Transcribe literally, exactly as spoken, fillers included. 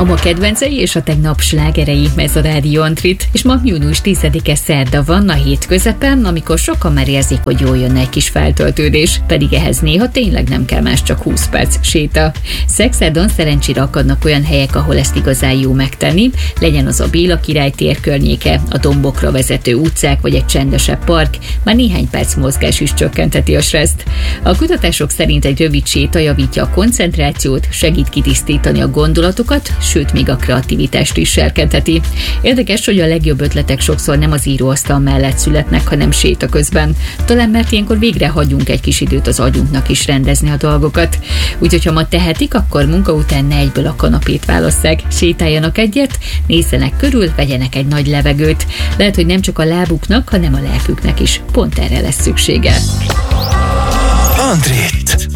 A ma kedvencei és a tegnap slágerei, ez a Rádió Antrit, és ma június tizedike szerda van a hét közepen, amikor sokan már érzik, hogy jól jönne egy kis feltöltődés, pedig ehhez néha tényleg nem kell más, csak húsz perc séta. Szexádon szerencsére akadnak olyan helyek, ahol ezt igazán jó megtenni, legyen az a Béla Király tér környéke, a dombokra vezető utcák vagy egy csendesebb park, már néhány perc mozgás is csökkenteti a stresszt. A kutatások szerint egy rövid séta javítja a koncentrációt, segít kitisztítani a gondolatokat, sőt, még a kreativitást is serkenteti. Érdekes, hogy a legjobb ötletek sokszor nem az íróasztal mellett születnek, hanem séta közben. Talán mert ilyenkor végre hagyunk egy kis időt az agyunknak is rendezni a dolgokat. Úgyhogy ha ma tehetik, akkor munka után ne egyből a kanapét válasszák, sétáljanak egyet, nézzenek körül, vegyenek egy nagy levegőt. Lehet, hogy nem csak a lábuknak, hanem a lelküknek is pont erre lesz szüksége. Antrit.